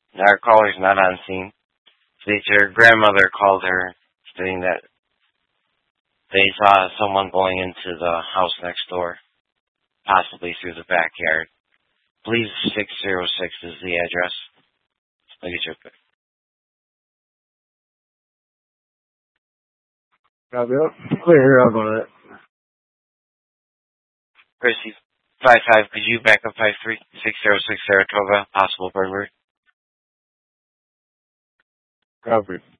Our caller's not on scene. States her grandmother called her, stating that they saw someone going into the house next door, possibly through the backyard. Please 606 is the address. Let me check it. Copy up. Clear up on it. Chrissy, 55, could you back up 53? 606 Saratoga, possible burglary. Copy.